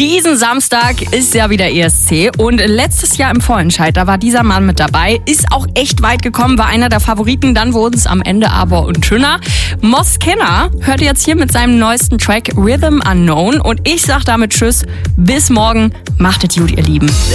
Diesen Samstag ist ja wieder ESC und letztes Jahr im Vorentscheid, da war dieser Mann mit dabei, ist auch echt weit gekommen, war einer der Favoriten, dann wurden es am Ende aber Dünner. Mos Kenner hört jetzt hier mit seinem neuesten Track Rhythm Unknown und ich sag damit Tschüss, bis morgen, macht es gut, ihr Lieben.